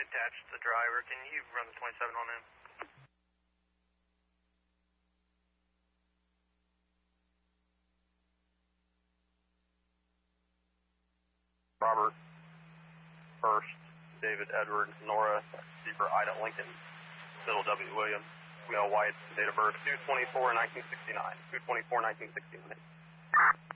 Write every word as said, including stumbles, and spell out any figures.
attached to the driver. Can you run the twenty-seven on him? Robert, First, David, Edward, Nora, Zebra, Ida, Lincoln, Bill W. Williams, Will White, date of birth two twenty-four nineteen sixty-nine, two twenty-four nineteen sixty-nine.